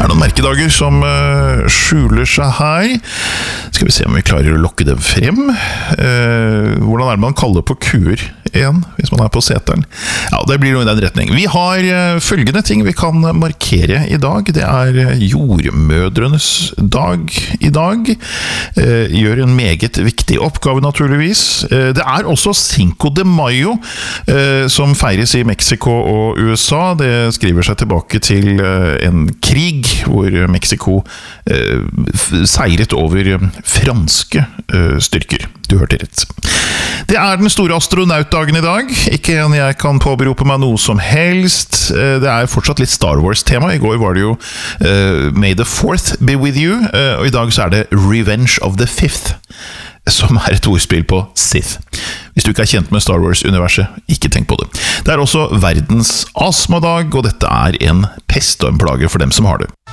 noen merkedager som skjuler seg her. Skal vi se om vi klarer å lokke dem frem. Hvordan det man kaller på kuer igjen, hvis man på seteren? Ja, det blir noe i den retning. Vi har følgende ting vi kan markere i dag. Det jordmødrenes dag i dag. Gjør en meget viktig oppgave naturligvis. Det også Cinco de Mayo, som feires i Mexico og USA. Det skriver seg tilbake til en krig hvor Mexico seiret over franske styrker. Du hørte rett. Det den store astronautdagen i dag. Ikke en jeg kan påberope meg noe som helst. Det fortsatt litt Star Wars-tema. I går var det jo May the 4th be with you. Og i dag så det Revenge of the 5th, som et ordspill på Sith. Hvis du ikke kjent med Star Wars-universet, ikke tenk på det. Det også verdens astmadag, og dette en pest og en plage for dem som har det.